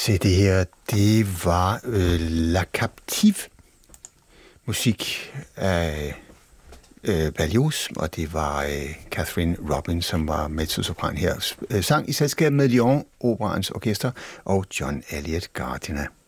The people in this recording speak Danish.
Se, det her, det var La Captive, musik af Berlioz, og det var Catherine Robin, som var mezzosopran her. Sang i selskab med Lyon Operaens Orkester og John Elliott Gardiner.